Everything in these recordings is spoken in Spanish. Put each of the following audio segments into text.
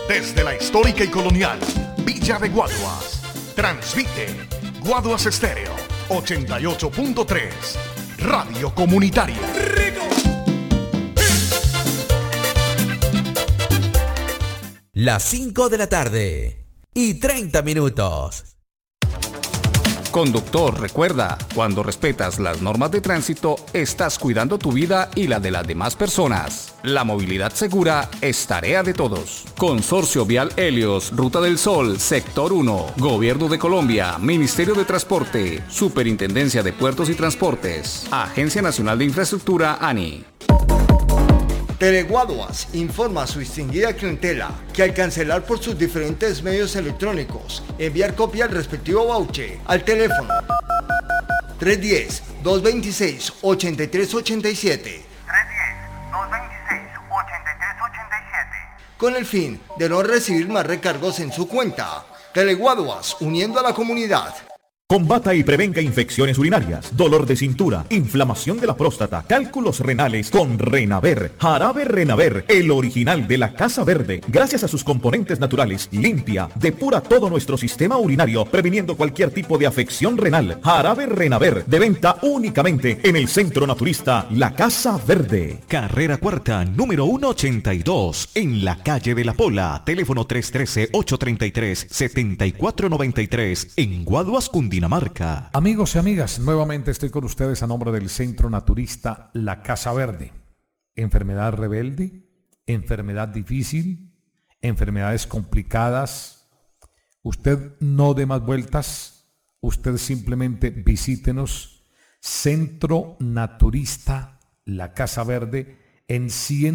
Desde la histórica y colonial Villa de Guaduas, transmite Guaduas Estéreo 88.3, Radio Comunitaria. Las 5 de la tarde y 30 minutos. Conductor, recuerda, cuando respetas las normas de tránsito, estás cuidando tu vida y la de las demás personas. La movilidad segura es tarea de todos. Consorcio Vial Helios, Ruta del Sol, Sector 1, Gobierno de Colombia, Ministerio de Transporte, Superintendencia de Puertos y Transportes, Agencia Nacional de Infraestructura, ANI. Teleguaduas informa a su distinguida clientela que al cancelar por sus diferentes medios electrónicos, enviar copia al respectivo voucher al teléfono 310-226-8387 con el fin de no recibir más recargos en su cuenta. Teleguaduas, uniendo a la comunidad. Combata y prevenga infecciones urinarias, dolor de cintura, inflamación de la próstata, cálculos renales con Renaver. Jarabe Renaver, el original de la Casa Verde. Gracias a sus componentes naturales, limpia, depura todo nuestro sistema urinario, previniendo cualquier tipo de afección renal. Jarabe Renaver, de venta únicamente en el Centro Naturista La Casa Verde. Carrera Cuarta, número 182, en la calle de La Pola. Teléfono 313-833-7493, en Guaduas, Cundinamarca. Amigos y amigas, nuevamente estoy con ustedes a nombre del Centro Naturista La Casa Verde. Enfermedad rebelde, enfermedad difícil, enfermedades complicadas. Usted no dé más vueltas, usted simplemente visítenos. Centro Naturista La Casa Verde en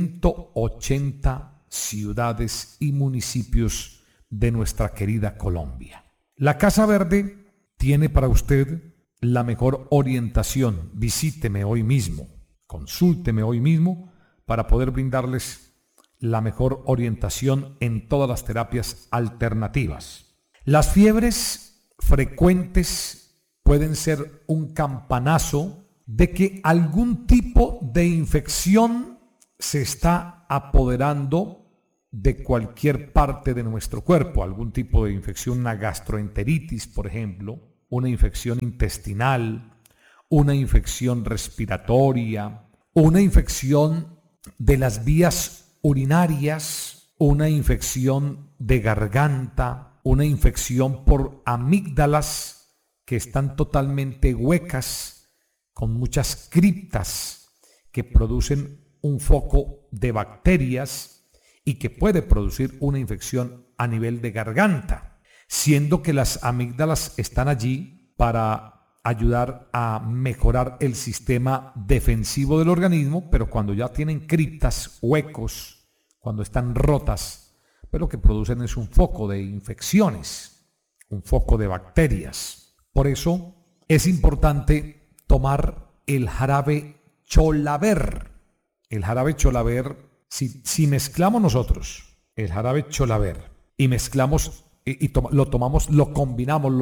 180 ciudades y municipios de nuestra querida Colombia. La Casa Verde tiene para usted la mejor orientación. Visíteme hoy mismo, consúlteme hoy mismo para poder brindarles la mejor orientación en todas las terapias alternativas. Las fiebres frecuentes pueden ser un campanazo de que algún tipo de infección se está apoderando de cualquier parte de nuestro cuerpo, algún tipo de infección, una gastroenteritis, por ejemplo, una infección intestinal, una infección respiratoria, una infección de las vías urinarias, una infección de garganta, una infección por amígdalas que están totalmente huecas, con muchas criptas que producen un foco de bacterias y que puede producir una infección a nivel de garganta, siendo que las amígdalas están allí para ayudar a mejorar el sistema defensivo del organismo, pero cuando ya tienen criptas, huecos, cuando están rotas, pues lo que producen es un foco de infecciones, un foco de bacterias. Por eso es importante tomar el jarabe Cholaver. El jarabe Cholaver, si mezclamos nosotros el jarabe Cholaver y mezclamos lo tomamos, lo combinamos,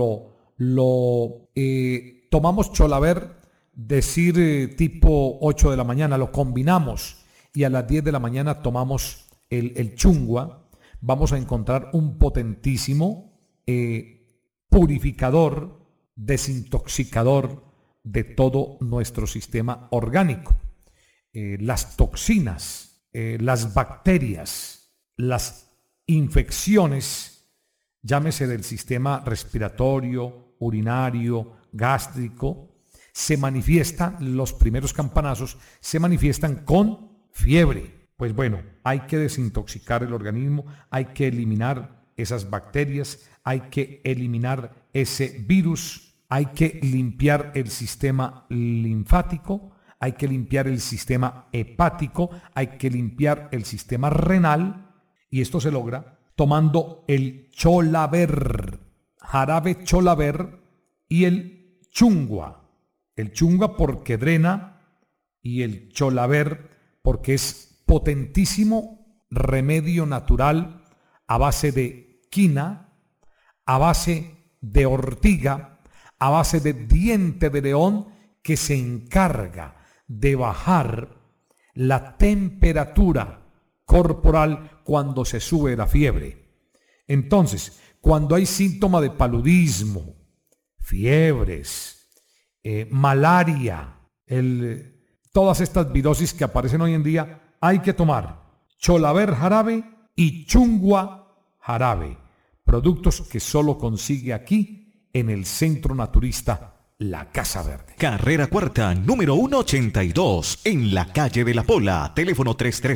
tomamos Cholaver, decir tipo 8 de la mañana, lo combinamos y a las 10 de la mañana tomamos el chungua, vamos a encontrar un potentísimo purificador, desintoxicador de todo nuestro sistema orgánico. Las toxinas, las bacterias, las infecciones, llámese del sistema respiratorio, urinario, gástrico, se manifiestan, los primeros campanazos se manifiestan con fiebre. Pues bueno, hay que desintoxicar el organismo, hay que eliminar esas bacterias, hay que eliminar ese virus, hay que limpiar el sistema linfático, hay que limpiar el sistema hepático, hay que limpiar el sistema renal, y esto se logra tomando el Cholaver, jarabe Cholaver, y el chungua. El chungua porque drena y el Cholaver porque es potentísimo remedio natural a base de quina, a base de ortiga, a base de diente de león, que se encarga de bajar la temperatura corporal cuando se sube la fiebre. Entonces, cuando hay síntoma de paludismo, fiebres, malaria, todas estas virosis que aparecen hoy en día, hay que tomar Cholaver jarabe y Chungwa jarabe, productos que solo consigue aquí en el Centro Naturista La Casa Verde. Carrera Cuarta, número 182, en la calle de la Pola. Teléfono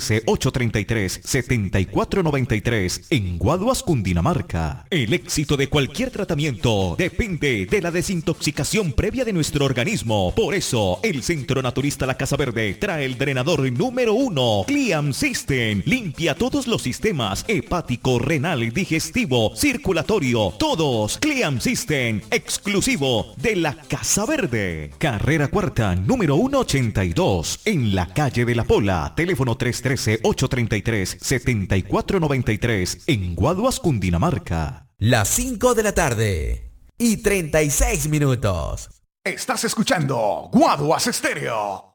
313-833-7493, en Guaduas, Cundinamarca. El éxito de cualquier tratamiento depende de la desintoxicación previa de nuestro organismo. Por eso, el Centro Naturista La Casa Verde trae el drenador número 1, Clean System. Limpia todos los sistemas: hepático, renal, digestivo, circulatorio, todos. Clean System, exclusivo de La Casa Verde. Carrera Cuarta, número 182, en la calle de la Pola. Teléfono 313-833-7493, en Guaduas, Cundinamarca. Las 5 de la tarde y 36 minutos. Estás escuchando Guaduas Estéreo.